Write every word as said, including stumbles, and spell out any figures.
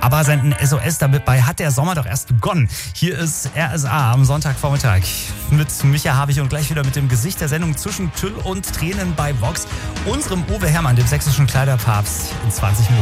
aber senden S O S damit bei, hat der Sommer doch erst begonnen. Hier ist R S A am Sonntagvormittag mit Micha Habich und gleich wieder mit dem Gesicht der Sendung zwischen Tüll und Tränen bei Vox, unserem Uwe Herrmann, dem sächsischen Kleiderpapst, in zwanzig Minuten.